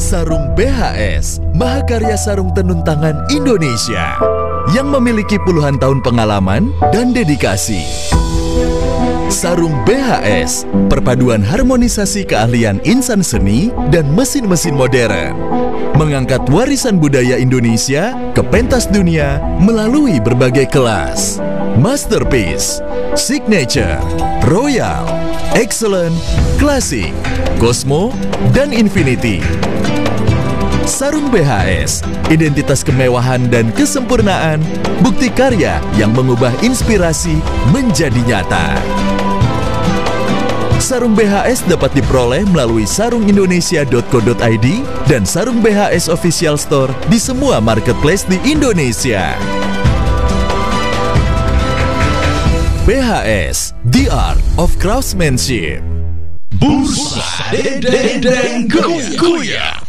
Sarung BHS, mahakarya sarung tenun tangan Indonesia yang memiliki puluhan tahun pengalaman dan dedikasi. Sarung BHS, perpaduan harmonisasi keahlian insan seni dan mesin-mesin modern, mengangkat warisan budaya Indonesia ke pentas dunia melalui berbagai kelas. Masterpiece, Signature, Royal, Excellent, Classic, Cosmo, dan Infinity. Sarung BHS, identitas kemewahan dan kesempurnaan, bukti karya yang mengubah inspirasi menjadi nyata. Sarung BHS dapat diperoleh melalui sarungindonesia.co.id dan Sarung BHS Official Store di semua marketplace di Indonesia. BHS, The Art of Craftsmanship. Bursa Dendeng Goyang.